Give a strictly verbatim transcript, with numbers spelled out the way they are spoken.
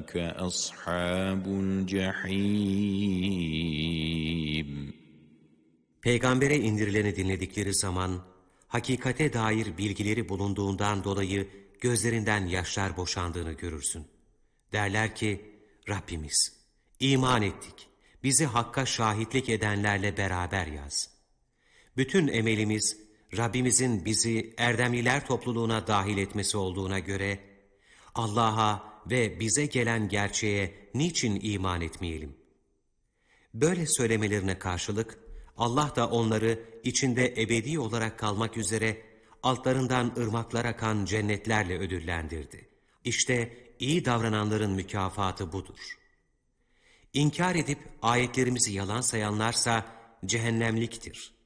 أولئك أصحاب الجحيم. Peygambere indirileni dinledikleri zaman, hakikate dair bilgileri bulunduğundan dolayı gözlerinden yaşlar boşandığını görürsün. Derler ki, Rabbimiz, iman ettik, bizi hakka şahitlik edenlerle beraber yaz. Bütün emelimiz, Rabbimizin bizi erdemliler topluluğuna dahil etmesi olduğuna göre, Allah'a ve bize gelen gerçeğe niçin iman etmeyelim? Böyle söylemelerine karşılık, Allah da onları içinde ebedi olarak kalmak üzere altlarından ırmaklar akan cennetlerle ödüllendirdi. İşte iyi davrananların mükafatı budur. İnkar edip ayetlerimizi yalan sayanlarsa cehennemliktir.